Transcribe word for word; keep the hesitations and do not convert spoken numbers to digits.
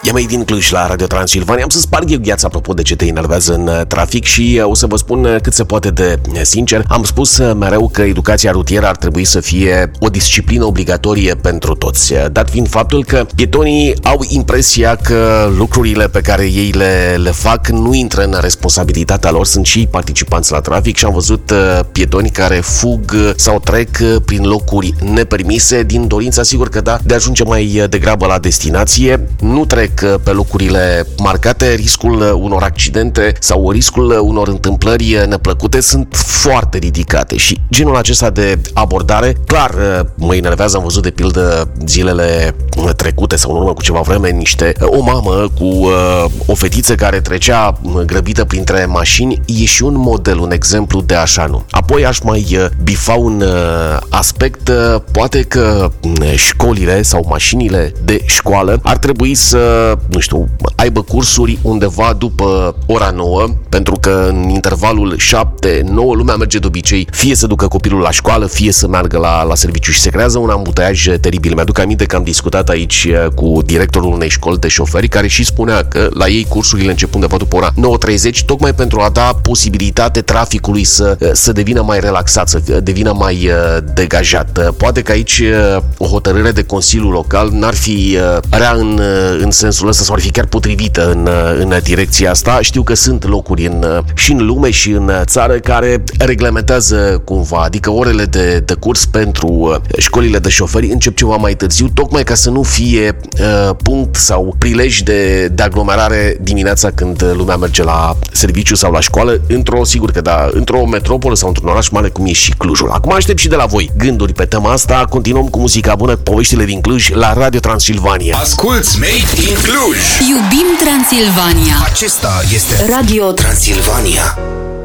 E mai din Cluj la Radio Transilvania. Am să sparg eu gheața apropo de ce te enervează în trafic și o să vă spun cât se poate de sincer. Am spus mereu că educația rutieră ar trebui să fie o disciplină obligatorie pentru toți, dat fiind faptul că pietonii au impresia că lucrurile pe care ei le, le fac nu intră în responsabilitatea lor, sunt și participanți la trafic și am văzut pietoni care fug sau trec prin locuri nepermise din dorința, sigur că da, de a ajunge mai degrabă la destinație. Nu trec pe locurile marcate, riscul unor accidente sau riscul unor întâmplări neplăcute sunt foarte ridicate și genul acesta de abordare clar mă enervează. Am văzut de pildă zilele trecute sau în urmă cu ceva vreme niște o mamă cu uh, o fetiță care trecea grăbită printre mașini. E și un model, un exemplu de așa nu. Apoi aș mai uh, bifa un uh, aspect, uh, poate că uh, școlile sau mașinile de școală ar trebui să nu știu, aibă cursuri undeva după ora nouă, pentru că în intervalul șapte nouă lumea merge de obicei fie să ducă copilul la școală, fie să meargă la, la serviciu și se creează un ambuteiaj teribil. Mi-aduc aminte că am discutat aici cu directorul unei școli de șoferi care și spunea că la ei cursurile încep undeva după ora nouă treizeci, tocmai pentru a da posibilitate traficului să, să devină mai relaxat, să devină mai degajat. Poate că aici o hotărâre de Consiliu Local n-ar fi rea în, în sensul ăsta sau ar fi chiar potrivită în, în direcția asta. Știu că sunt locuri în, și în lume și în țară care reglementează cumva, adică orele de, de curs pentru școlile de șoferi încep ceva mai târziu, tocmai ca să nu fie uh, punct sau prilej de, de aglomerare dimineața când lumea merge la serviciu sau la școală, într-o, sigur că da, într-o metropolă sau într-un oraș mare cum e și Clujul. Acum aștept și de la voi gânduri pe tema asta. Continuăm cu muzica bună, poveștile din Cluj la Radio Transilvania. Asculți Made in Cluj! Iubim Transilvania! Acesta este Radio Transilvania.